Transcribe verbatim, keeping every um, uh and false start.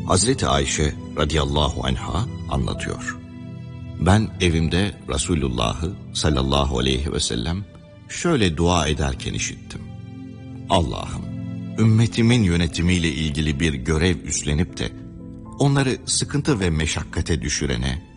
Hazreti Ayşe radıyallahu anha anlatıyor. Ben evimde Resulullah'ı sallallahu aleyhi ve sellem şöyle dua ederken işittim. Allah'ım, ümmetimin yönetimiyle ilgili bir görev üstlenip de onları sıkıntı ve meşakkate düşürene